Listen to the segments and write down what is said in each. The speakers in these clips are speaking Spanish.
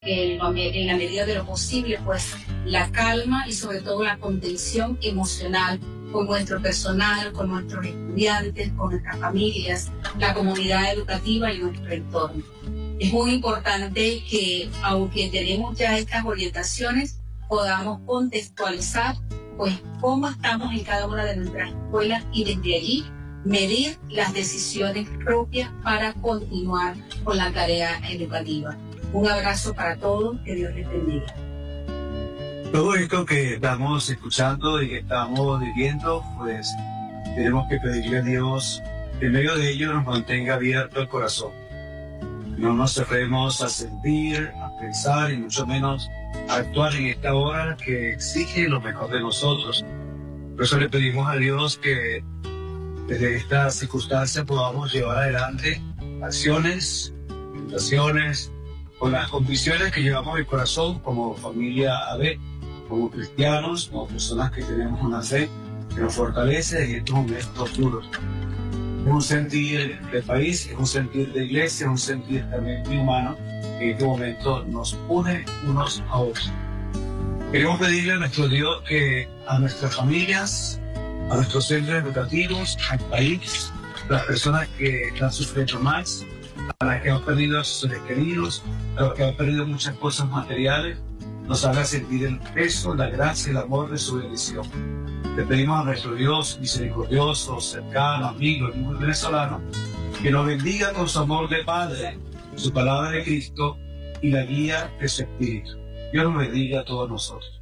en la medida de lo posible, pues la calma y sobre todo la contención emocional con nuestro personal, con nuestros estudiantes, con nuestras familias, la comunidad educativa y nuestro entorno. Es muy importante que, aunque tenemos ya estas orientaciones, podamos contextualizar pues cómo estamos en cada una de nuestras escuelas y desde allí medir las decisiones propias para continuar con la tarea educativa. Un abrazo para todos, que Dios les bendiga. Todo esto que estamos escuchando y que estamos viviendo, pues tenemos que pedirle a Dios que en medio de ello nos mantenga abierto el corazón. No nos cerremos a sentir, a pensar y mucho menos a actuar en esta hora que exige lo mejor de nosotros. Por eso le pedimos a Dios que desde esta circunstancia podamos llevar adelante acciones, invitaciones, con las convicciones que llevamos en el corazón como familia AB, como cristianos, como personas que tenemos una fe que nos fortalece en estos momentos duros. Es un sentir de país, es un sentir de iglesia, es un sentir también muy humano que en este momento nos une unos a otros. Queremos pedirle a nuestro Dios que a nuestras familias, a nuestros centros educativos, al país, las personas que están sufriendo más, a las que han perdido a sus seres queridos, a los que han perdido muchas cosas materiales, nos haga sentir el peso, la gracia y el amor de su bendición. Le pedimos a nuestro Dios misericordioso, cercano, amigo, el mundo venezolano, que nos bendiga con su amor de Padre, su palabra de Cristo y la guía de su Espíritu. Dios nos bendiga a todos nosotros.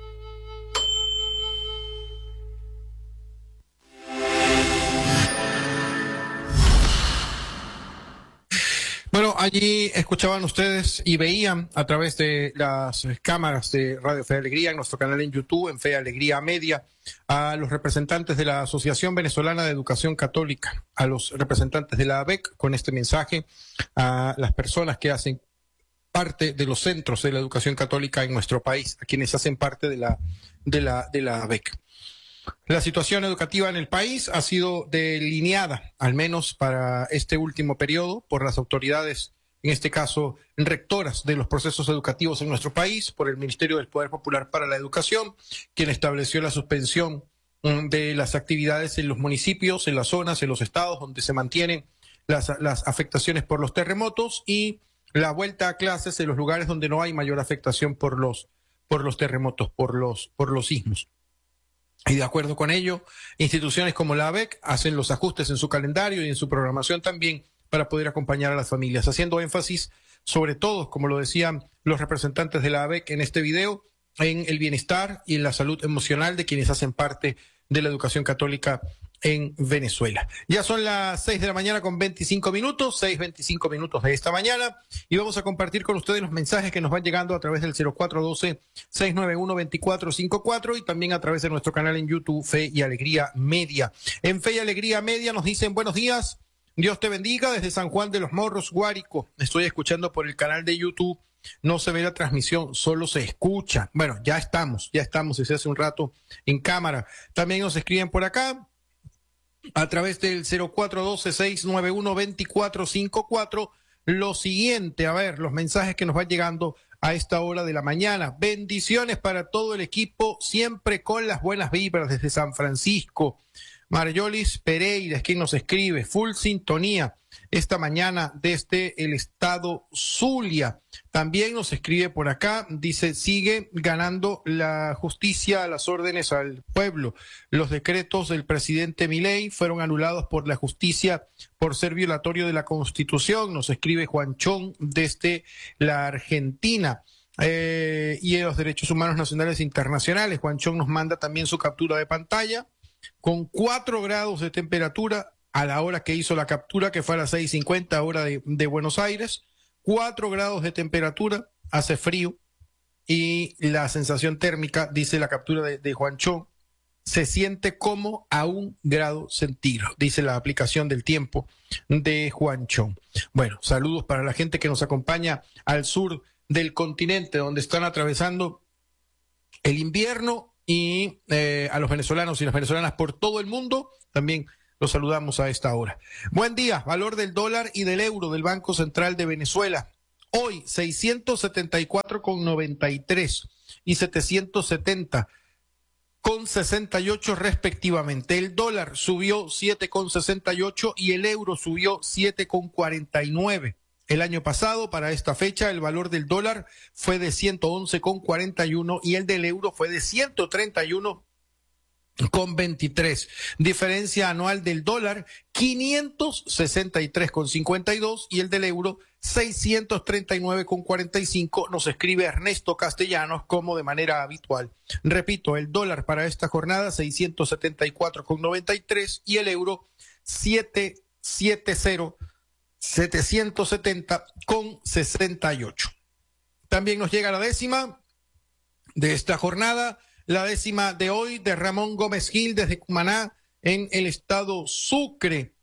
Bueno, allí escuchaban ustedes y veían a través de las cámaras de Radio Fe y Alegría, en nuestro canal en YouTube, en Fe y Alegría Media, a los representantes de la Asociación Venezolana de Educación Católica, a los representantes de la ABEC, con este mensaje, a las personas que hacen parte de los centros de la educación católica en nuestro país, a quienes hacen parte de la ABEC. La situación educativa en el país ha sido delineada, al menos para este último periodo, por las autoridades, en este caso rectoras de los procesos educativos en nuestro país, por el Ministerio del Poder Popular para la Educación, quien estableció la suspensión de las actividades en los municipios, en las zonas, en los estados donde se mantienen las afectaciones por los terremotos y la vuelta a clases en los lugares donde no hay mayor afectación por los terremotos, por los sismos. Y de acuerdo con ello, instituciones como la ABEC hacen los ajustes en su calendario y en su programación también para poder acompañar a las familias, haciendo énfasis sobre todo, como lo decían los representantes de la ABEC en este video, en el bienestar y en la salud emocional de quienes hacen parte de la educación católica en Venezuela. Ya son las 6 de la mañana con 25 minutos, 6:25 de esta mañana, y vamos a compartir con ustedes los mensajes que nos van llegando a través del 0412-691-2454 y también a través de nuestro canal en YouTube, Fe y Alegría Media. En Fe y Alegría Media nos dicen buenos días, Dios te bendiga desde San Juan de los Morros, Guárico. Estoy escuchando por el canal de YouTube. No se ve la transmisión, solo se escucha. Bueno, ya estamos desde hace un rato en cámara. También nos escriben por acá a través del 0412-691-2454. Lo siguiente, a ver, los mensajes que nos van llegando a esta hora de la mañana. Bendiciones para todo el equipo, siempre con las buenas vibras desde San Francisco. Mariolis Pereira es quien nos escribe, full sintonía esta mañana desde el estado Zulia. También nos escribe por acá, dice, sigue ganando la justicia a las órdenes al pueblo. Los decretos del presidente Milei fueron anulados por la justicia por ser violatorio de la Constitución, nos escribe Juanchón desde la Argentina. Y de los derechos humanos nacionales e internacionales. Juanchón nos manda también su captura de pantalla con 4 grados de temperatura a la hora que hizo la captura, que fue a las 6:50 hora de Buenos Aires. 4 grados de temperatura, hace frío, y la sensación térmica, dice la captura de Juanchón, se siente como a 1 grado centígrado, dice la aplicación del tiempo de Juanchón. Bueno, saludos para la gente que nos acompaña al sur del continente, donde están atravesando el invierno, y a los venezolanos y las venezolanas por todo el mundo, también los saludamos a esta hora. Buen día, valor del dólar y del euro del Banco Central de Venezuela. Hoy 674,93 y 770,68 respectivamente. El dólar subió 7,68 y el euro subió 7,49. El año pasado, para esta fecha, el valor del dólar fue de 111,41 y el del euro fue de 131,23. Diferencia anual del dólar 563,52 y el del euro 639,45. Nos escribe Ernesto Castellanos como de manera habitual. Repito, el dólar para esta jornada 674,93 y el euro 770,68. También nos llega la décima de esta jornada, la décima de hoy de Ramón Gómez Gil desde Cumaná en el estado Sucre.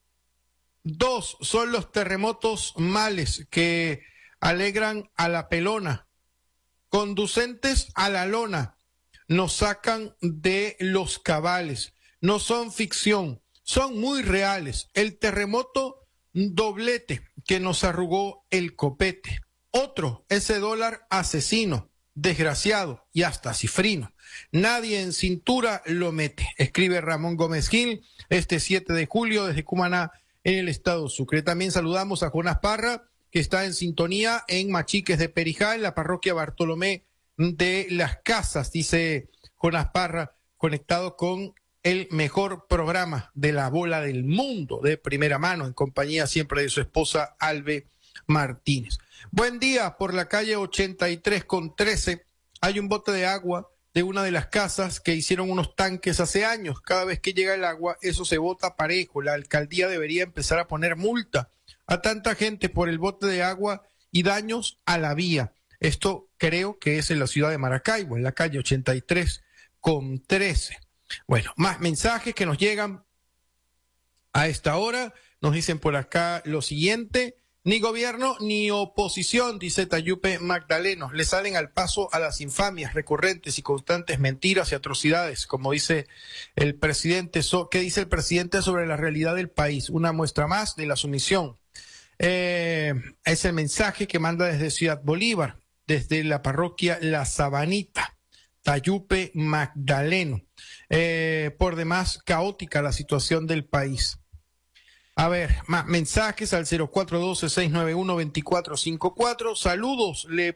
2 son los terremotos males que alegran a la pelona, conducentes a la lona, nos sacan de los cabales, no son ficción, son muy reales. El terremoto doblete que nos arrugó el copete. Otro, ese dólar asesino, desgraciado y hasta cifrino. Nadie en cintura lo mete, escribe Ramón Gómez Gil este 7 de julio desde Cumaná en el estado Sucre. También saludamos a Jonás Parra, que está en sintonía en Machiques de Perijá, en la parroquia Bartolomé de las Casas, dice Jonás Parra, conectado con el mejor programa de la bola del mundo de primera mano, en compañía siempre de su esposa Albe Martínez. Buen día, por la calle 83 con 13 hay un bote de agua de una de las casas que hicieron unos tanques hace años. Cada vez que llega el agua, eso se bota parejo. La alcaldía debería empezar a poner multa a tanta gente por el bote de agua y daños a la vía. Esto creo que es en la ciudad de Maracaibo, en la calle 83 con 13. Bueno, más mensajes que nos llegan a esta hora. Nos dicen por acá lo siguiente: ni gobierno ni oposición, dice Tayupe Magdaleno, le salen al paso a las infamias recurrentes y constantes mentiras y atrocidades, como dice el presidente. ¿Qué dice el presidente sobre la realidad del país? Una muestra más de la sumisión. Es el mensaje que manda desde Ciudad Bolívar, desde la parroquia La Sabanita, Tayupe Magdaleno. Por demás caótica la situación del país. A ver, más mensajes al 0412-691-2454. Saludos, le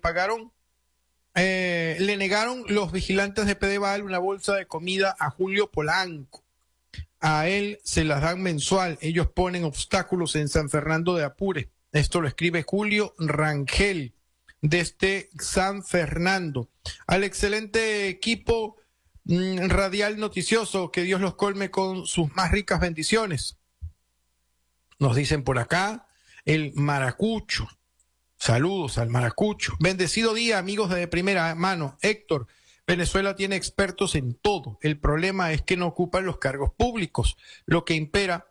negaron los vigilantes de Pedeval una bolsa de comida a Julio Polanco. A él se las dan mensual. Ellos ponen obstáculos en San Fernando de Apure. Esto lo escribe Julio Rangel desde San Fernando. Al excelente equipo radial noticioso, que Dios los colme con sus más ricas bendiciones. Nos dicen por acá el Maracucho. Saludos al Maracucho. Bendecido día, amigos de primera mano. Héctor, Venezuela tiene expertos en todo. El problema es que no ocupan los cargos públicos. Lo que impera,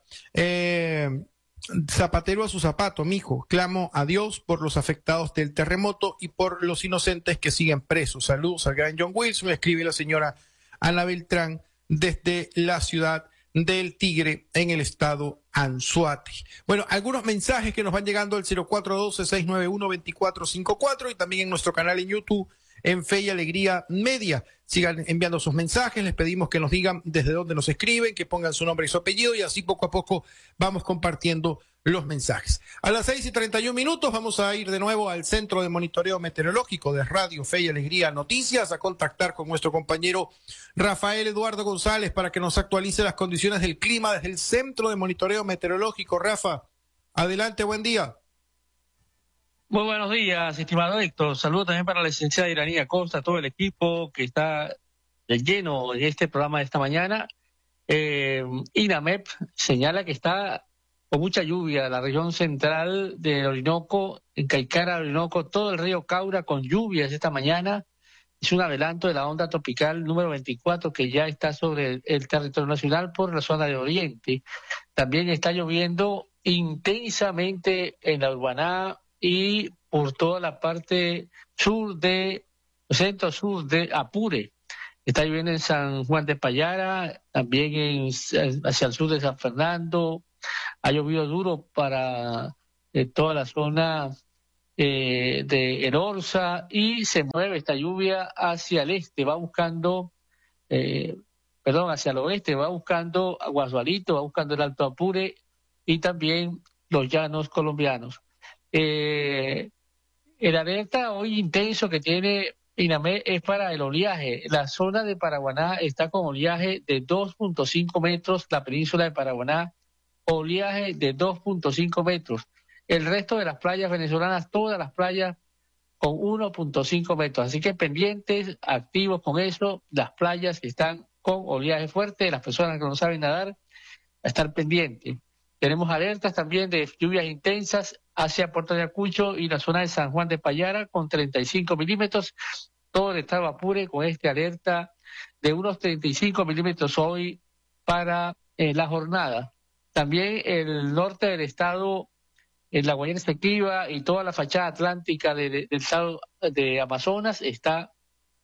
zapatero a su zapato, mijo. Clamo a Dios por los afectados del terremoto y por los inocentes que siguen presos. Saludos al gran John Wilson, escribe la señora Ana Beltrán desde la ciudad del Tigre en el estado Anzoátegui. Bueno, algunos mensajes que nos van llegando al 0412-691-2454 y también en nuestro canal en YouTube en Fe y Alegría Media. Sigan enviando sus mensajes, les pedimos que nos digan desde dónde nos escriben, que pongan su nombre y su apellido y así poco a poco vamos compartiendo los mensajes. A las 6:31 vamos a ir de nuevo al Centro de Monitoreo Meteorológico de Radio Fe y Alegría Noticias a contactar con nuestro compañero Rafael Eduardo González para que nos actualice las condiciones del clima desde el Centro de Monitoreo Meteorológico. Rafa, adelante, buen día. Muy buenos días, estimado Héctor. Saludos también para la licenciada Iranía Costa, todo el equipo que está lleno en este programa de esta mañana. INAMEP señala que está con mucha lluvia la región central del Orinoco, en Caicara, Orinoco, todo el río Caura con lluvias esta mañana. Es un adelanto de la onda tropical número 24 que ya está sobre el territorio nacional por la zona de Oriente. También está lloviendo intensamente en la Urbaná y por toda la parte centro-sur de Apure. Está lloviendo en San Juan de Payara, también hacia el sur de San Fernando. Ha llovido duro para toda la zona de El Orza, y se mueve esta lluvia hacia el este, va buscando, hacia el oeste, va buscando Guasualito, va buscando el Alto Apure y también los llanos colombianos. El alerta hoy intenso que tiene INAMED es para el oleaje. La zona de Paraguaná está con oleaje de 2.5 metros, la península de Paraguaná, oleaje de 2.5 metros. El resto de las playas venezolanas, todas las playas con 1.5 metros. Así que pendientes, activos con eso, las playas que están con oleaje fuerte, las personas que no saben nadar, a estar pendientes. Tenemos alertas también de lluvias intensas hacia Puerto Ayacucho y la zona de San Juan de Payara con 35 milímetros. Todo el estado Apure con esta alerta de unos 35 milímetros hoy para la jornada. También el norte del estado, en la Guayana Esequiba y toda la fachada atlántica del estado de Amazonas está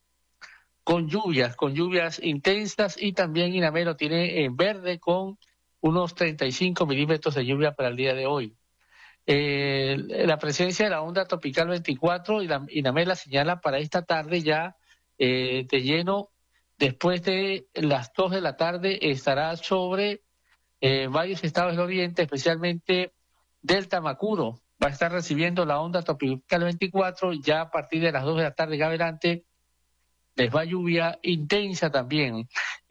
con lluvias intensas, y también INAMED lo tiene en verde con unos 35 milímetros de lluvia para el día de hoy. La presencia de la onda tropical 24, y INAMED la señala para esta tarde ya de lleno, después de las 2 de la tarde estará sobre varios estados del oriente, especialmente del Tamacuro. Va a estar recibiendo la onda tropical 24, ya a partir de las 2 de la tarde en adelante les va lluvia intensa también.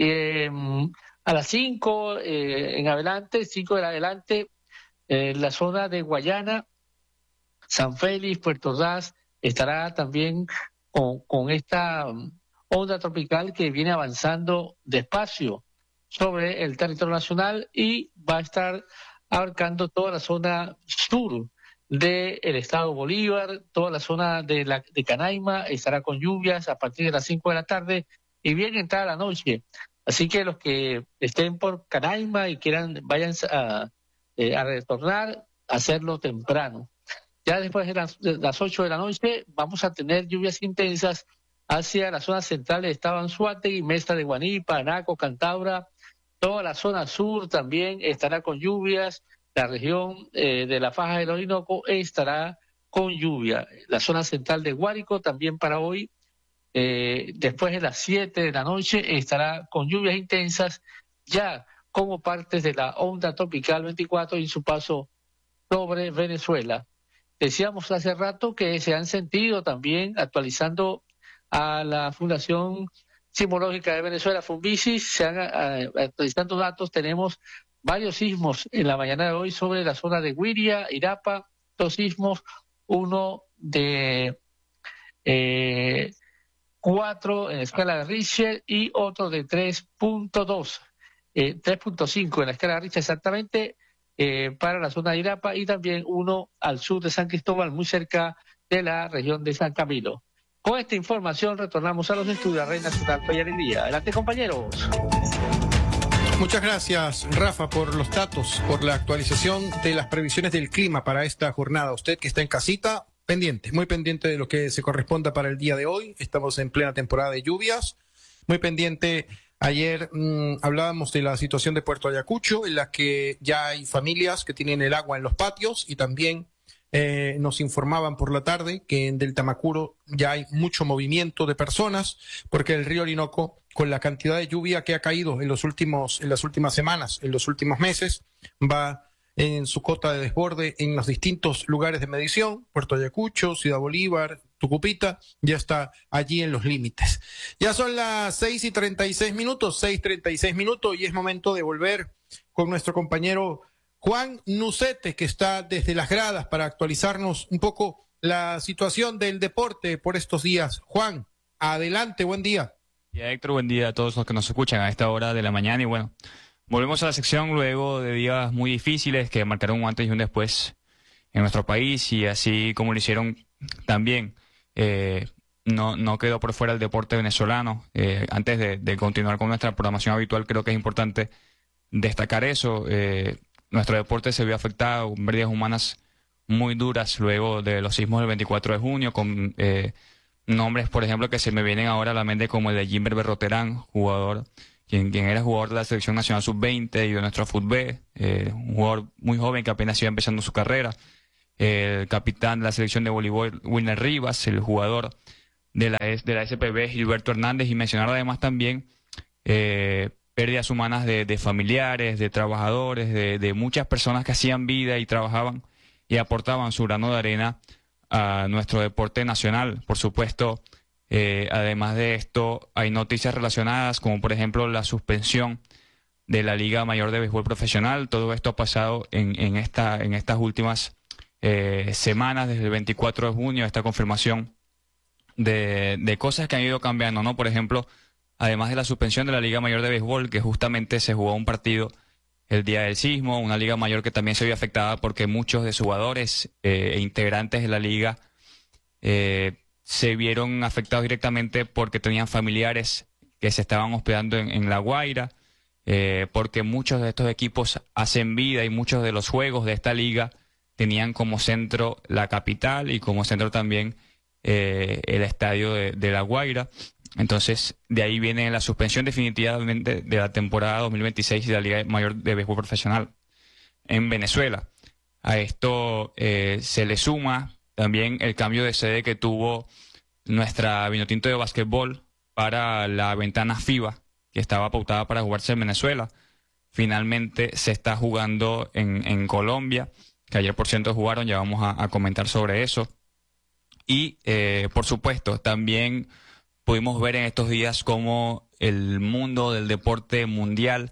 A las 5 en adelante, 5 en adelante, la zona de Guayana, San Félix, Puerto Ordaz, estará también con esta onda tropical que viene avanzando despacio sobre el territorio nacional, y va a estar abarcando toda la zona sur del estado Bolívar, toda la zona de Canaima estará con lluvias a partir de las 5 de la tarde y bien entrada la noche. Así que los que estén por Canaima y vayan a retornar, hacerlo temprano. Ya después de las 8 de la noche vamos a tener lluvias intensas hacia la zona central del estado Anzoátegui, Mesta de Guanipa, Anaco, Cantabra. Toda la zona sur también estará con lluvias. La región de la faja del Orinoco estará con lluvia. La zona central de Guárico también para hoy, después de las 7 de la noche, estará con lluvias intensas, ya como partes de la onda tropical 24 y su paso sobre Venezuela. Decíamos hace rato que se han sentido también, actualizando a la Fundación Sismológica de Venezuela, Funvisis, se han actualizando datos. Tenemos varios sismos en la mañana de hoy sobre la zona de Guiria, Irapa, dos sismos, uno de 4 en la escala de Richter y otro de 3.2, 3.5 en la escala de Richter exactamente, para la zona de Irapa, y también uno al sur de San Cristóbal, muy cerca de la región de San Camilo. Con esta información retornamos a los estudios de Red Nacional Fe y Alegría. Adelante, compañeros. Muchas gracias, Rafa, por los datos, por la actualización de las previsiones del clima para esta jornada. Usted que está en casita, pendiente, muy pendiente de lo que se corresponda para el día de hoy. Estamos en plena temporada de lluvias. Muy pendiente. Ayer hablábamos de la situación de Puerto Ayacucho, en la que ya hay familias que tienen el agua en los patios, y también nos informaban por la tarde que en Del Tamacuro ya hay mucho movimiento de personas, porque el río Orinoco, con la cantidad de lluvia que ha caído en las últimas semanas, en los últimos meses, va en su cota de desborde en los distintos lugares de medición. Puerto Ayacucho, Ciudad Bolívar, Tucupita, ya está allí en los límites. Ya son las 6:36 minutos, y es momento de volver con nuestro compañero Juan Nucete, que está desde las gradas para actualizarnos un poco la situación del deporte por estos días. Juan, adelante, buen día. Héctor, buen día a todos los que nos escuchan a esta hora de la mañana. Y bueno, volvemos a la sección luego de días muy difíciles que marcaron un antes y un después en nuestro país, y así como lo hicieron también, no quedó por fuera el deporte venezolano. Antes de continuar con nuestra programación habitual, creo que es importante destacar eso. Nuestro deporte se vio afectado con pérdidas humanas muy duras luego de los sismos del 24 de junio, con nombres, por ejemplo, que se me vienen ahora a la mente, como el de Jimber Berroterán, jugador, quien era jugador de la Selección Nacional Sub-20 y de nuestro fútbol, un jugador muy joven que apenas iba empezando su carrera. el capitán de la selección de voleibol, Wilner Rivas, el jugador de la SPB, Gilberto Hernández, y mencionar además también pérdidas humanas de familiares, de trabajadores, de muchas personas que hacían vida y trabajaban y aportaban su grano de arena a nuestro deporte nacional. Por supuesto, además de esto, hay noticias relacionadas, como por ejemplo la suspensión de la Liga Mayor de Béisbol Profesional. Todo esto ha pasado en estas últimas semanas, desde el 24 de junio, esta confirmación de cosas que han ido cambiando, ¿no? Por ejemplo, además de la suspensión de la Liga Mayor de Béisbol, que justamente se jugó un partido el día del sismo, una Liga Mayor que también se vio afectada porque muchos de sus jugadores e integrantes de la liga se vieron afectados directamente porque tenían familiares que se estaban hospedando en La Guaira, porque muchos de estos equipos hacen vida y muchos de los juegos de esta liga tenían como centro la capital y como centro también el estadio de La Guaira. Entonces, de ahí viene la suspensión definitivamente de la temporada 2026 de la Liga Mayor de Béisbol Profesional en Venezuela. A esto se le suma también el cambio de sede que tuvo nuestra Vinotinto de Básquetbol para la ventana FIBA, que estaba pautada para jugarse en Venezuela. Finalmente se está jugando en Colombia, que ayer por cierto jugaron, ya vamos a comentar sobre eso. Y por supuesto, también pudimos ver en estos días cómo el mundo del deporte mundial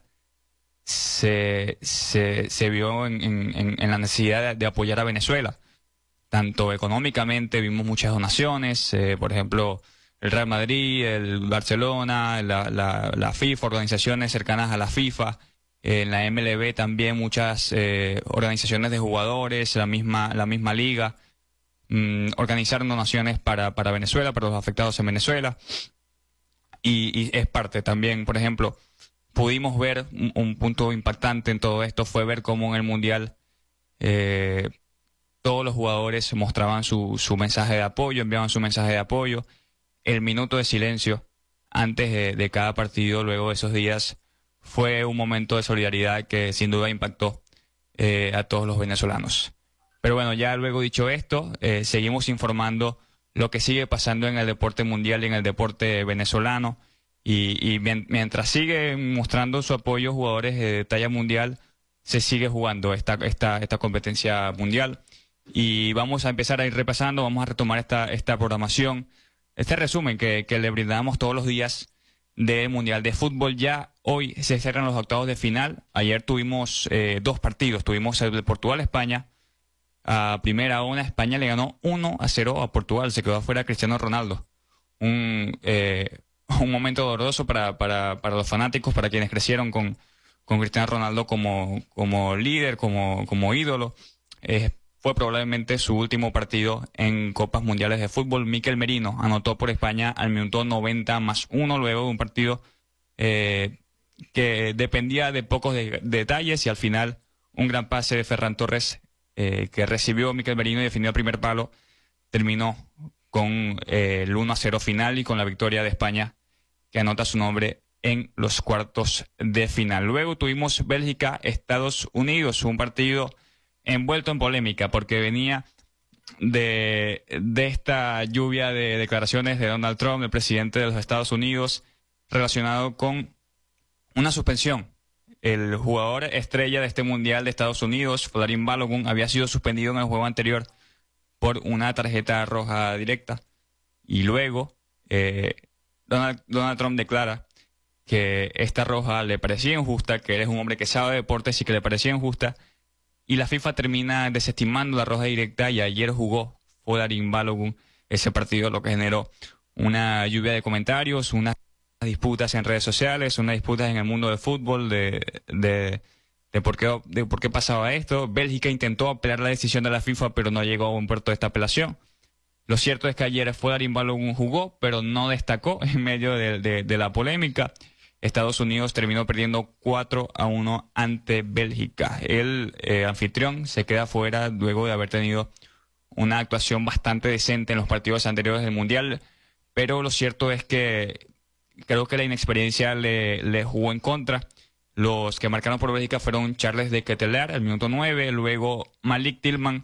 se vio en la necesidad de apoyar a Venezuela. Tanto económicamente, vimos muchas donaciones, por ejemplo, el Real Madrid, el Barcelona, la FIFA, organizaciones cercanas a la FIFA, en la MLB también muchas organizaciones de jugadores, la misma liga. Organizar donaciones para Venezuela, para los afectados en Venezuela, y es parte también. Por ejemplo, pudimos ver un punto impactante en todo esto, fue ver cómo en el Mundial todos los jugadores mostraban su mensaje de apoyo, enviaban su mensaje de apoyo. El minuto de silencio antes de cada partido, luego de esos días, fue un momento de solidaridad que sin duda impactó a todos los venezolanos. Pero bueno, ya luego dicho esto, seguimos informando lo que sigue pasando en el deporte mundial y en el deporte venezolano. Y mientras siguen mostrando su apoyo jugadores de talla mundial, se sigue jugando esta competencia mundial. Y vamos a empezar a ir repasando, vamos a retomar esta programación, este resumen que le brindamos todos los días del Mundial de Fútbol. Ya hoy se cierran los octavos de final. Ayer tuvimos 2 partidos, tuvimos el de Portugal-España. A primera hora, España le ganó 1-0 a Portugal, se quedó afuera Cristiano Ronaldo. Un momento doloroso para los fanáticos, para quienes crecieron con Cristiano Ronaldo como líder, como ídolo. Fue probablemente su último partido en Copas Mundiales de Fútbol. Mikel Merino anotó por España al minuto 90+1, luego de un partido que dependía de pocos detalles, y al final un gran pase de Ferran Torres que recibió Mikel Merino y definió el primer palo, terminó con el 1-0 final y con la victoria de España, que anota su nombre en los cuartos de final. Luego tuvimos Bélgica-Estados Unidos, un partido envuelto en polémica porque venía de esta lluvia de declaraciones de Donald Trump, el presidente de los Estados Unidos, relacionado con una suspensión. El jugador estrella de este Mundial de Estados Unidos, Folarin Balogun, había sido suspendido en el juego anterior por una tarjeta roja directa. Y luego Donald Trump declara que esta roja le parecía injusta, que él es un hombre que sabe de deportes y que le parecía injusta. Y la FIFA termina desestimando la roja directa, y ayer jugó Folarin Balogun ese partido, lo que generó una lluvia de comentarios, unas disputas en redes sociales, unas disputas en el mundo del fútbol de por qué pasaba esto. Bélgica intentó apelar la decisión de la FIFA, pero no llegó a buen puerto de esta apelación. Lo cierto es que ayer Folarin Balogun jugó, pero no destacó en medio de la polémica. Estados Unidos terminó perdiendo 4-1 ante Bélgica. El anfitrión se queda fuera luego de haber tenido una actuación bastante decente en los partidos anteriores del Mundial, pero lo cierto es que creo que la inexperiencia le jugó en contra. Los que marcaron por Bélgica fueron Charles de Ketelaere al minuto 9, luego Malik Tillman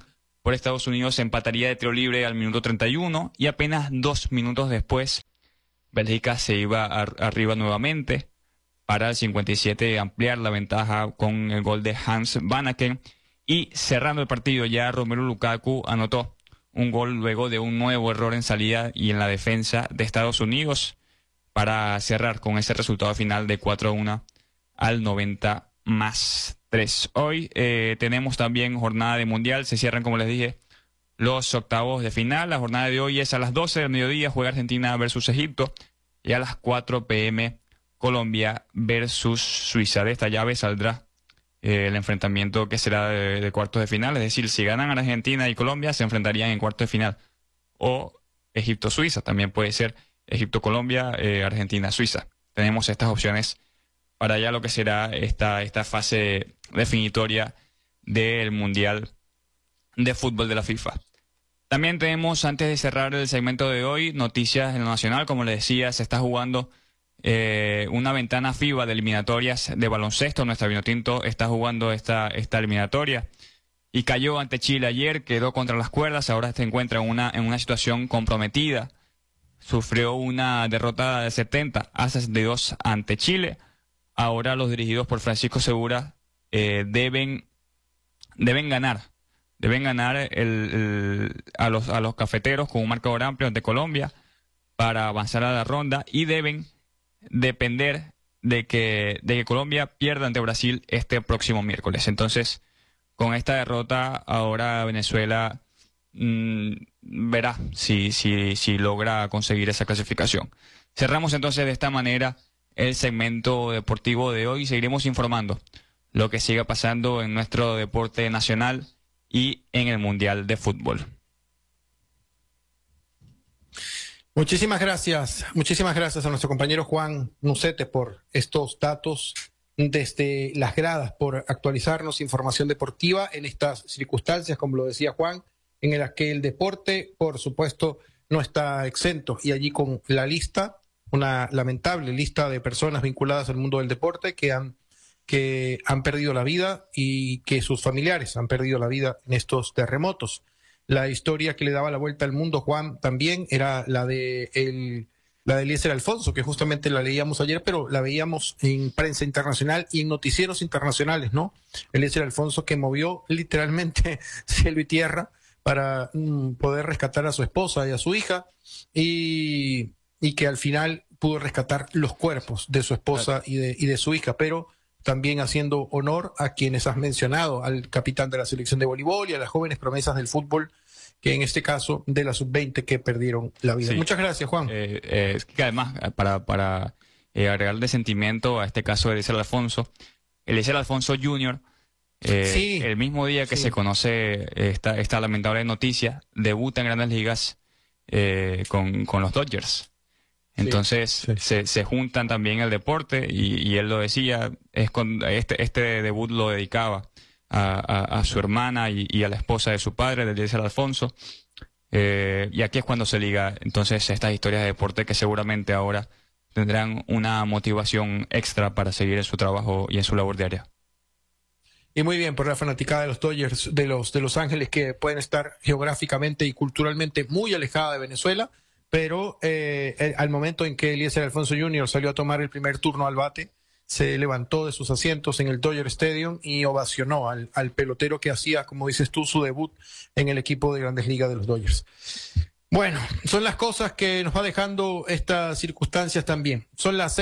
por Estados Unidos empataría de tiro libre al minuto 31 y apenas 2 minutos después Bélgica se iba arriba nuevamente para el 57 ampliar la ventaja con el gol de Hans Vanaken, y cerrando el partido ya Romelu Lukaku anotó un gol luego de un nuevo error en salida y en la defensa de Estados Unidos para cerrar con ese resultado final de 4-1 al 90+3. Hoy tenemos también jornada de Mundial, se cierran, como les dije, los octavos de final. La jornada de hoy es a las 12 del mediodía, juega Argentina versus Egipto, y a las 4 p.m. Colombia versus Suiza. De esta llave saldrá el enfrentamiento que será de cuartos de final, es decir, si ganan Argentina y Colombia se enfrentarían en cuartos de final, o Egipto-Suiza, también puede ser Egipto-Colombia, Argentina-Suiza. Tenemos estas opciones para ya lo que será esta fase definitoria del Mundial de Fútbol de la FIFA. También tenemos, antes de cerrar el segmento de hoy, noticias en lo nacional. Como les decía, se está jugando una ventana FIBA de eliminatorias de baloncesto. Nuestra Vinotinto está jugando esta eliminatoria y cayó ante Chile ayer, quedó contra las cuerdas, ahora se encuentra en una situación comprometida. Sufrió una derrota de 70-62 ante Chile. Ahora los dirigidos por Francisco Segura deben ganar a los cafeteros con un marcador amplio ante Colombia para avanzar a la ronda, y deben depender de que Colombia pierda ante Brasil este próximo miércoles. Entonces, con esta derrota, ahora Venezuela verá si logra conseguir esa clasificación. Cerramos entonces de esta manera el segmento deportivo de hoy. Seguiremos informando lo que siga pasando en nuestro deporte nacional y en el Mundial de Fútbol. Muchísimas gracias a nuestro compañero Juan Nucete por estos datos desde las gradas, por actualizarnos información deportiva en estas circunstancias, como lo decía Juan, en las que el deporte, por supuesto, no está exento. Y allí con la lista, una lamentable lista de personas vinculadas al mundo del deporte que han perdido la vida y que sus familiares han perdido la vida en estos terremotos. La historia que le daba la vuelta al mundo, Juan, también era la de Eliezer Alfonso, que justamente la leíamos ayer, pero la veíamos en prensa internacional y en noticieros internacionales, ¿no? Eliezer Alfonso, que movió literalmente cielo y tierra para poder rescatar a su esposa y a su hija, y que al final pudo rescatar los cuerpos de su esposa y de su hija, pero también haciendo honor a quienes has mencionado, al capitán de la selección de voleibol y a las jóvenes promesas del fútbol, que en este caso de la sub-20 que perdieron la vida. Sí. Muchas gracias, Juan. Que además, para agregarle sentimiento a este caso de Eliezer Alfonso Jr., el mismo día que se conoce esta lamentable noticia, debuta en Grandes Ligas con los Dodgers. Entonces se juntan también el deporte y él lo decía, este debut lo dedicaba a su hermana y a la esposa de su padre, de Eliezer Alfonso, y aquí es cuando se liga entonces estas historias de deporte que seguramente ahora tendrán una motivación extra para seguir en su trabajo y en su labor diaria. Y muy bien por la fanaticada de los Dodgers de Los Ángeles, que pueden estar geográficamente y culturalmente muy alejada de Venezuela, pero al momento en que Eliezer Alfonso Jr. salió a tomar el primer turno al bate, se levantó de sus asientos en el Dodger Stadium y ovacionó al pelotero que hacía, como dices tú, su debut en el equipo de Grandes Ligas de los Dodgers. Bueno, son las cosas que nos va dejando estas circunstancias también. Son las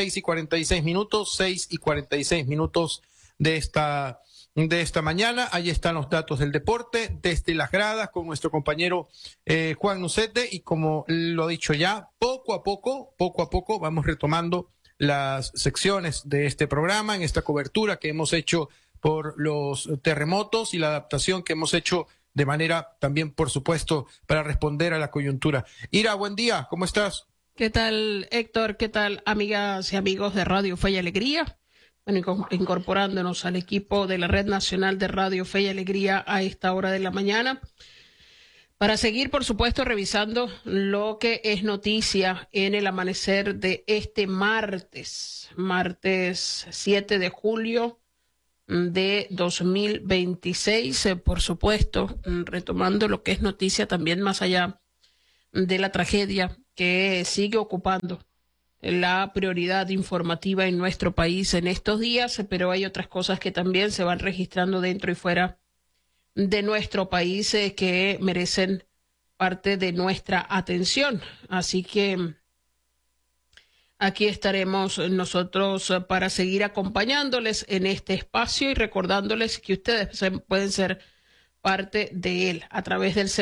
6:46 de esta mañana. Ahí están los datos del deporte desde las gradas con nuestro compañero Juan Nucete, y como lo ha dicho ya, poco a poco vamos retomando las secciones de este programa en esta cobertura que hemos hecho por los terremotos y la adaptación que hemos hecho de manera también, por supuesto, para responder a la coyuntura. Ira, buen día, ¿cómo estás? ¿Qué tal, Héctor? ¿Qué tal, amigas y amigos de Radio Fe y Alegría? Bueno, incorporándonos al equipo de la Red Nacional de Radio Fe y Alegría a esta hora de la mañana, para seguir, por supuesto, revisando lo que es noticia en el amanecer de este martes 7 de julio de 2026, por supuesto, retomando lo que es noticia también más allá de la tragedia que sigue ocupando la prioridad informativa en nuestro país en estos días, pero hay otras cosas que también se van registrando dentro y fuera de nuestro país que merecen parte de nuestra atención. Así que aquí estaremos nosotros para seguir acompañándoles en este espacio y recordándoles que ustedes pueden ser parte de él a través del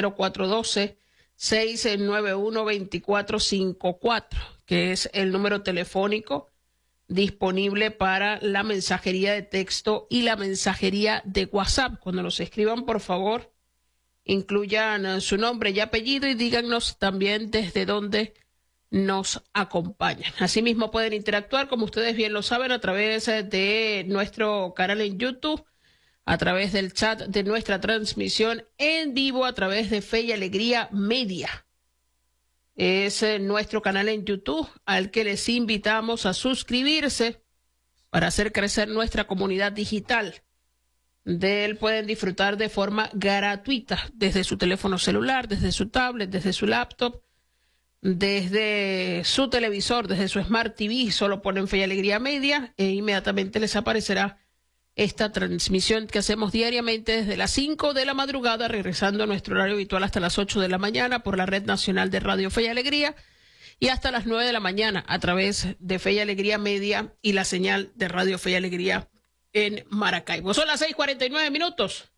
0412-691-2454, que es el número telefónico disponible para la mensajería de texto y la mensajería de WhatsApp. Cuando nos escriban, por favor, incluyan su nombre y apellido y díganos también desde dónde nos acompañan. Asimismo, pueden interactuar, como ustedes bien lo saben, a través de nuestro canal en YouTube, a través del chat de nuestra transmisión en vivo, a través de Fe y Alegría Media. Es nuestro canal en YouTube al que les invitamos a suscribirse para hacer crecer nuestra comunidad digital. De él pueden disfrutar de forma gratuita desde su teléfono celular, desde su tablet, desde su laptop, desde su televisor, desde su Smart TV. Solo ponen Fe y Alegría Media e inmediatamente les aparecerá esta transmisión que hacemos diariamente desde las 5 de la madrugada, regresando a nuestro horario habitual hasta las 8 de la mañana por la Red Nacional de Radio Fe y Alegría, y hasta las 9 de la mañana a través de Fe y Alegría Media y la señal de Radio Fe y Alegría en Maracaibo. Son las 6:49 minutos.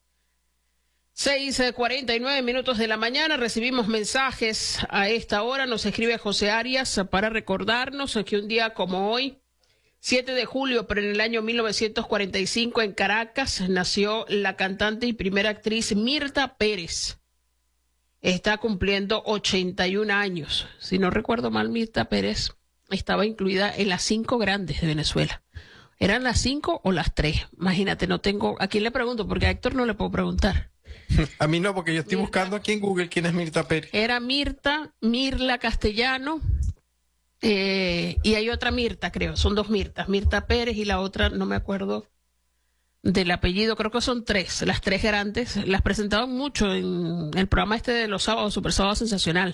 6:49 minutos de la mañana. Recibimos mensajes a esta hora. Nos escribe José Arias para recordarnos que un día como hoy, 7 de julio, pero en el año 1945, en Caracas, nació la cantante y primera actriz Mirta Pérez. Está cumpliendo 81 años. Si no recuerdo mal, Mirta Pérez estaba incluida en las 5 grandes de Venezuela. ¿Eran las 5 o las 3? Imagínate, no tengo... ¿A quién le pregunto? Porque a Héctor no le puedo preguntar. A mí no, porque yo estoy buscando aquí en Google quién es Mirta Pérez. Era Mirla Castellano, y hay otra Mirta, creo. Son 2 Mirtas. Mirta Pérez y la otra, no me acuerdo del apellido. Creo que son 3. Las 3 grandes. Las presentaban mucho en el programa de los sábados, Super Sábado Sensacional.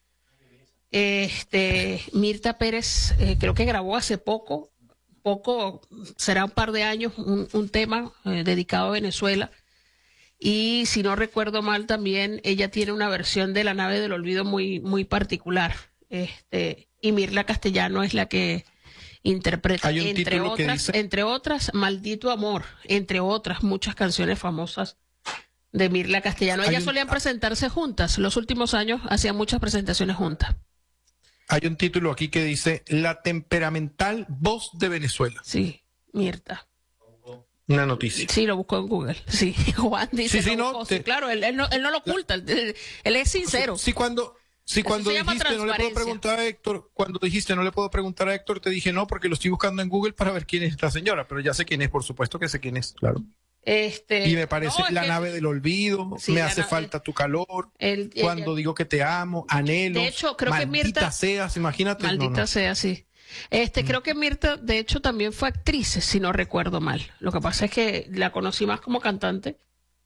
Mirta Pérez, creo que grabó hace poco, será un par de años, un tema dedicado a Venezuela. Y si no recuerdo mal, también ella tiene una versión de La Nave del Olvido muy, muy particular. Y Mirla Castellano es la que interpreta, entre otras, Maldito Amor, entre otras muchas canciones famosas de Mirla Castellano. Ellas solían presentarse juntas. Los últimos años hacían muchas presentaciones juntas. Hay un título aquí que dice La temperamental voz de Venezuela. Sí, Mirta. Una noticia. Sí, lo buscó en Google. Sí, Juan dice. Sí, claro, él no lo oculta. Él es sincero. Cuando dijiste no le puedo preguntar a Héctor, no le puedo preguntar a Héctor, te dije no, porque lo estoy buscando en Google para ver quién es esta señora, pero ya sé quién es, por supuesto que sé quién es, claro. Y me parece La Nave del Olvido, sí, Me hace falta tu calor, Cuando digo que te amo, Anhelo. De hecho, creo que Mirta... Maldita seas, imagínate. Maldita sea, sí. Creo que Mirta, de hecho, también fue actriz, si no recuerdo mal. Lo que pasa es que la conocí más como cantante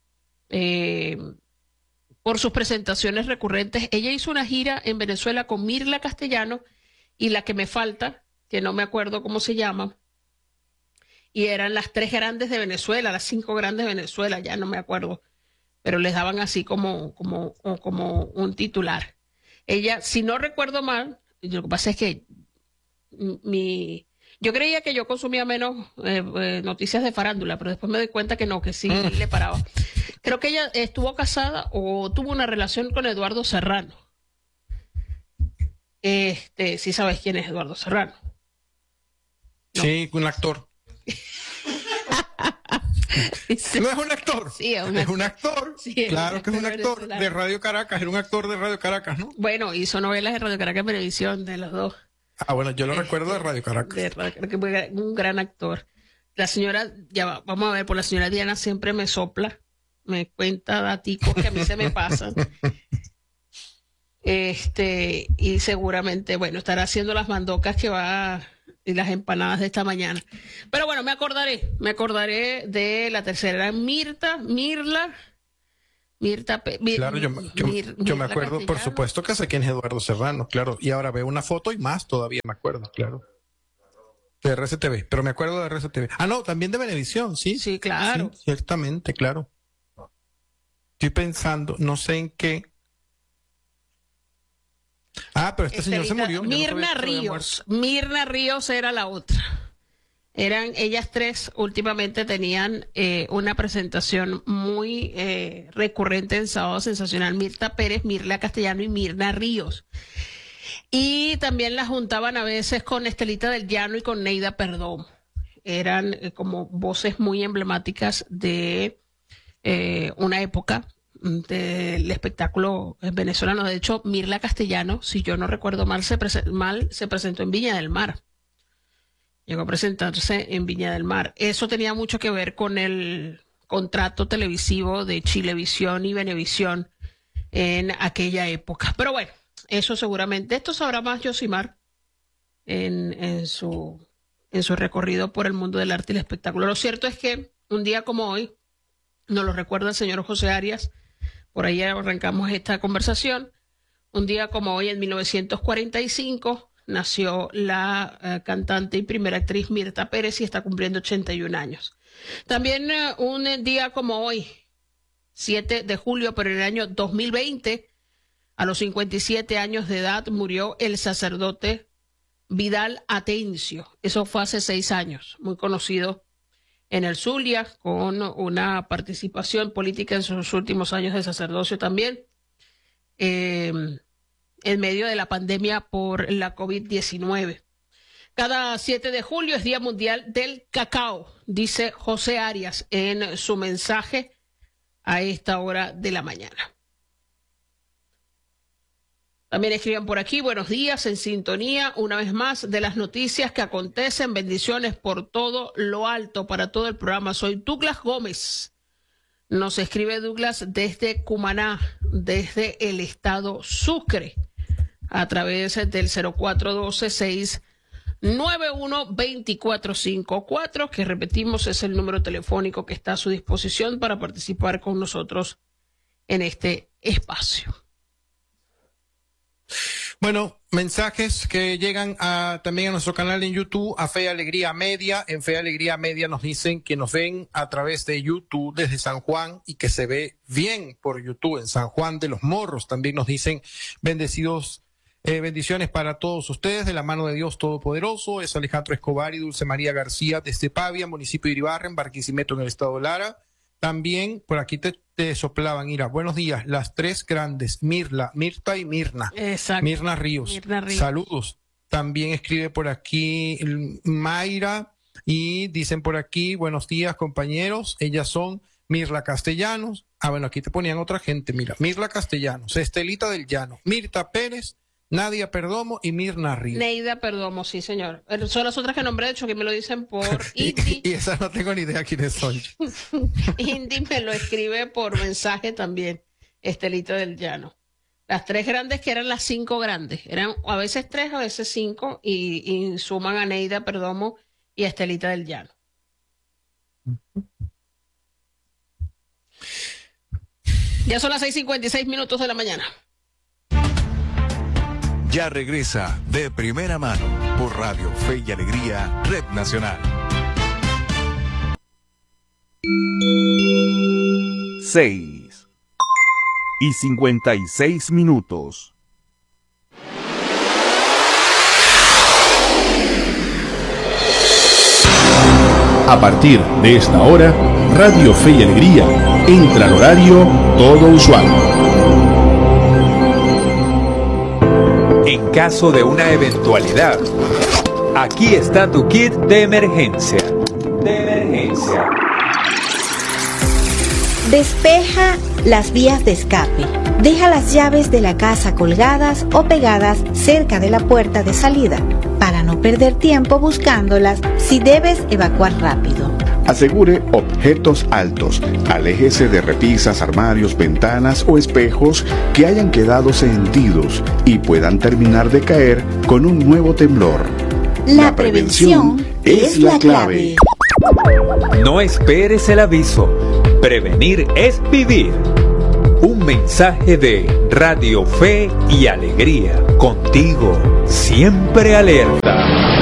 por sus presentaciones recurrentes. Ella hizo una gira en Venezuela con Mirla Castellano y la que me falta, que no me acuerdo cómo se llama, y eran las 3 grandes de Venezuela, las 5 grandes de Venezuela, ya no me acuerdo, pero les daban así como un titular. Ella, si no recuerdo mal, lo que pasa es que yo creía que yo consumía menos noticias de farándula, pero después me doy cuenta que no, que sí le paraba. Creo que ella estuvo casada o tuvo una relación con Eduardo Serrano. Sí sabes quién es Eduardo Serrano. No. Sí, un actor. No es un actor. Sí, es un actor. Sí, claro que es un actor de Radio Caracas. Era un actor de Radio Caracas, ¿no? Bueno, hizo novelas de Radio Caracas Televisión, de los dos. Ah, bueno, yo lo recuerdo de Radio Caracas. De Radio Caracas, un gran actor. La señora, vamos a ver, por la señora Diana siempre me sopla, me cuenta daticos que a mí se me pasan. Y seguramente, bueno, estará haciendo las mandocas que va y las empanadas de esta mañana. Pero bueno, me acordaré de la tercera, Mirla. Claro, yo me acuerdo, Castellano. por supuesto que sé quién es Eduardo Serrano, claro. Y ahora veo una foto y más todavía me acuerdo, claro. De RCTV, pero me acuerdo de RCTV. Ah, no, también de Venevisión, sí. Sí, claro. Sí, ciertamente, claro. Estoy pensando, no sé en qué. Ah, pero este señor se murió. Mirna Ríos era la otra. Eran ellas tres, últimamente tenían una presentación muy recurrente en Sábado Sensacional: Mirta Pérez, Mirla Castellano y Mirna Ríos. Y también las juntaban a veces con Estelita del Llano y con Neida Perdomo. Eran como voces muy emblemáticas de una época del espectáculo venezolano. De hecho, Mirla Castellano, si yo no recuerdo mal, se presentó en Viña del Mar. Llegó a presentarse en Viña del Mar. Eso tenía mucho que ver con el contrato televisivo de Chilevisión y Venevisión en aquella época. Pero bueno, eso seguramente, esto sabrá más Yosimar en su recorrido por el mundo del arte y el espectáculo. Lo cierto es que un día como hoy, nos lo recuerda el señor José Arias, por ahí arrancamos esta conversación, un día como hoy, en 1945, nació la cantante y primera actriz Mirta Pérez y está cumpliendo 81 años. También un día como hoy, 7 de julio, pero en el año 2020, a los 57 años de edad, murió el sacerdote Vidal Atencio. Eso fue hace 6 años, muy conocido en el Zulia, con una participación política en sus últimos años de sacerdocio también, en medio de la pandemia por la COVID-19. Cada 7 de julio es Día Mundial del Cacao, dice José Arias en su mensaje a esta hora de la mañana. También escriben por aquí: buenos días, en sintonía una vez más de las noticias que acontecen. Bendiciones por todo lo alto para todo el programa. Soy Douglas Gómez. Nos escribe Douglas desde Cumaná, desde el estado Sucre, a través del 0412-691-2454, que repetimos es el número telefónico que está a su disposición para participar con nosotros en este espacio. Bueno, mensajes que llegan también a nuestro canal en YouTube, a Fe y Alegría Media. En Fe y Alegría Media nos dicen que nos ven a través de YouTube desde San Juan y que se ve bien por YouTube en San Juan de los Morros. También nos dicen bendiciones para todos ustedes, de la mano de Dios Todopoderoso. Es Alejandro Escobar y Dulce María García desde Pavia, municipio de Iribarren, Barquisimeto, en el estado de Lara. También por aquí te soplaban, mira, buenos días, las tres grandes, Mirla, Mirta y Mirna. Exacto. Mirna Ríos. Saludos. También escribe por aquí Mayra y dicen por aquí: buenos días, compañeros. Ellas son Mirla Castellanos. Ah, bueno, aquí te ponían otra gente, mira. Mirla Castellanos, Estelita del Llano, Mirta Pérez, Nadia Perdomo y Mirna Ríos. Neida Perdomo, sí, señor. Son las otras que nombré, de hecho, que me lo dicen por Indy. y esas no tengo ni idea quiénes son. Indy me lo escribe por mensaje también, Estelita del Llano. Las tres grandes, que eran las 5 grandes. Eran a veces 3, a veces 5, y suman a Neida Perdomo y a Estelita del Llano. Ya son las 6:56 de la mañana. Ya regresa De Primera Mano por Radio Fe y Alegría, Red Nacional. 6:56. A partir de esta hora, Radio Fe y Alegría entra al horario todo usual. En caso de una eventualidad, aquí está tu kit de emergencia. Despeja las vías de escape. Deja las llaves de la casa colgadas o pegadas cerca de la puerta de salida para no perder tiempo buscándolas si debes evacuar rápido. Asegure objetos altos. Aléjese de repisas, armarios, ventanas o espejos que hayan quedado sentidos y puedan terminar de caer con un nuevo temblor. La prevención es la clave. No esperes el aviso. Prevenir es vivir. Un mensaje de Radio Fe y Alegría. Contigo, siempre alerta.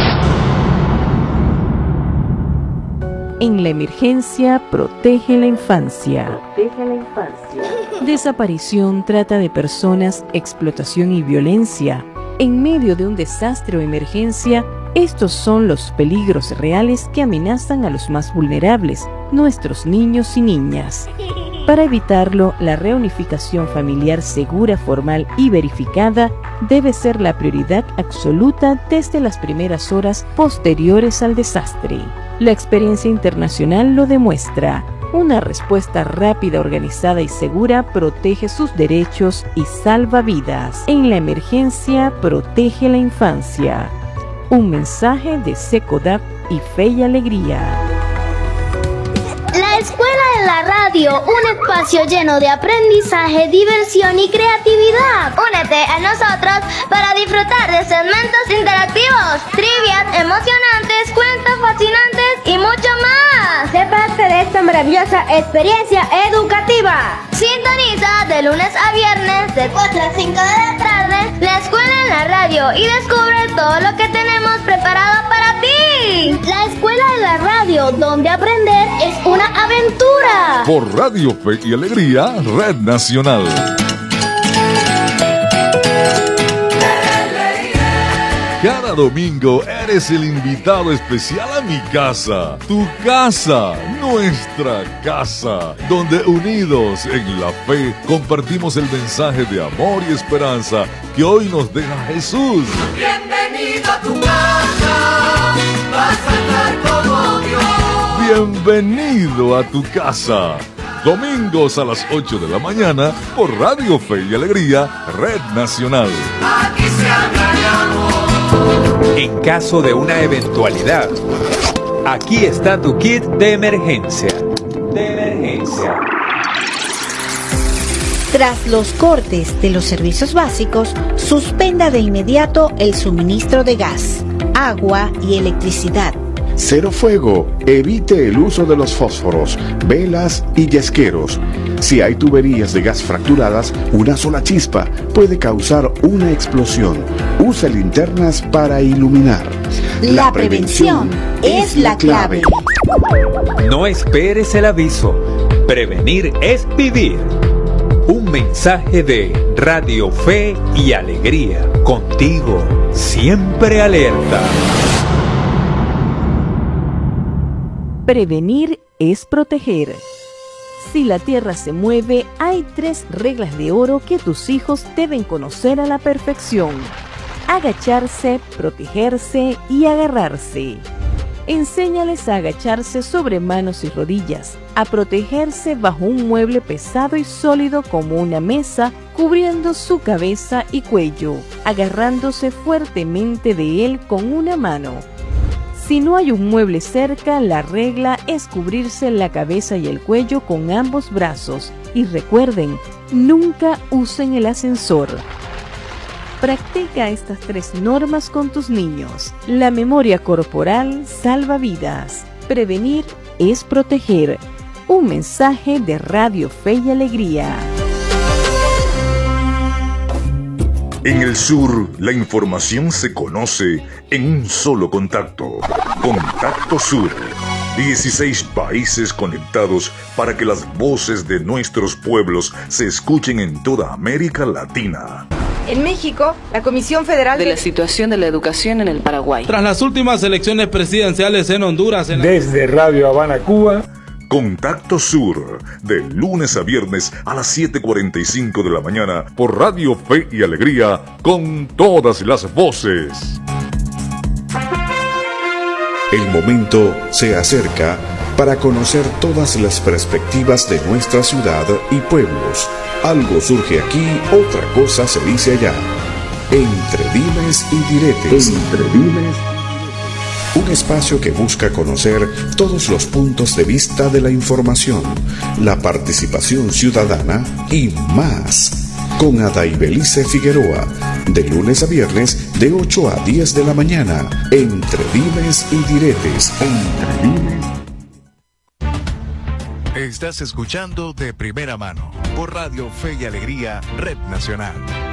En la emergencia, protege la infancia. Desaparición, trata de personas, explotación y violencia. En medio de un desastre o emergencia, estos son los peligros reales que amenazan a los más vulnerables, nuestros niños y niñas. Para evitarlo, la reunificación familiar segura, formal y verificada debe ser la prioridad absoluta desde las primeras horas posteriores al desastre. La experiencia internacional lo demuestra. Una respuesta rápida, organizada y segura protege sus derechos y salva vidas. En la emergencia, protege la infancia. Un mensaje de SECODAP y Fe y Alegría. La Escuela de la Radio, un espacio lleno de aprendizaje, diversión y creatividad. Únete a nosotros para disfrutar de segmentos interactivos, trivias emocionantes, cuentos fascinantes y mucho más. Sé parte de esta maravillosa experiencia educativa. Sintoniza de lunes a viernes de 4 a 5 de la tarde la Escuela en la Radio y descubre todo lo que tenemos preparado para ti. La Escuela de la Radio, donde aprender es una aventura. Por Radio Fe y Alegría, Red Nacional. Cada domingo eres el invitado especial a mi casa, tu casa, nuestra casa, donde unidos en la fe compartimos el mensaje de amor y esperanza que hoy nos deja Jesús. Bienvenido a tu casa, vas a estar como Dios. Bienvenido a tu casa. Domingos a las 8 de la mañana por Radio Fe y Alegría, Red Nacional. Aquí se habla de amor. En caso de una eventualidad, aquí está tu kit de emergencia. Tras los cortes de los servicios básicos, suspenda de inmediato el suministro de gas, agua y electricidad. Cero fuego. Evite el uso de los fósforos, velas y yesqueros. Si hay tuberías de gas fracturadas, una sola chispa puede causar una explosión. Use linternas para iluminar. La prevención es la clave. No esperes el aviso. Prevenir es vivir. Un mensaje de Radio Fe y Alegría. Contigo, siempre alerta. Prevenir es proteger. Si la tierra se mueve, hay 3 reglas de oro que tus hijos deben conocer a la perfección: agacharse, protegerse y agarrarse. Enséñales a agacharse sobre manos y rodillas, a protegerse bajo un mueble pesado y sólido como una mesa, cubriendo su cabeza y cuello, agarrándose fuertemente de él con una mano. Si no hay un mueble cerca, la regla es cubrirse la cabeza y el cuello con ambos brazos. Y recuerden, nunca usen el ascensor. Practica estas 3 normas con tus niños. La memoria corporal salva vidas. Prevenir es proteger. Un mensaje de Radio Fe y Alegría. En el sur, la información se conoce en un solo contacto. Contacto Sur. 16 países conectados para que las voces de nuestros pueblos se escuchen en toda América Latina. En México, la Comisión Federal de la Situación de la Educación en el Paraguay. Tras las últimas elecciones presidenciales en Honduras. Desde Radio Habana, Cuba. Contacto Sur, de lunes a viernes a las 7:45 de la mañana por Radio Fe y Alegría, con todas las voces. El momento se acerca para conocer todas las perspectivas de nuestra ciudad y pueblos. Algo surge aquí, otra cosa se dice allá. Entre dimes y diretes. Un espacio que busca conocer todos los puntos de vista de la información, la participación ciudadana y más. Con Adaibelice Figueroa, de lunes a viernes de 8 a 10 de la mañana, entre dimes y diretes. Estás escuchando De Primera Mano por Radio Fe y Alegría, Red Nacional.